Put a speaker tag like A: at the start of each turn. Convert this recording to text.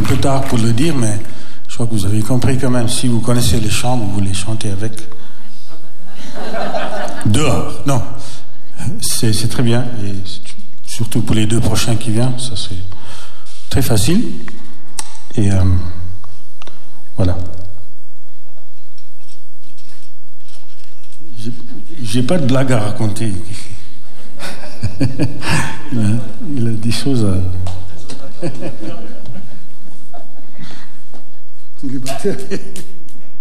A: peu tard pour le dire, mais je crois que vous avez compris quand même. Si vous connaissez les chants, vous voulez chanter avec. Dehors, non. C'est très bien. Et surtout pour les 2 prochains qui viennent, ça c'est très facile. Et voilà. J'ai pas de blague à raconter. il a des choses à...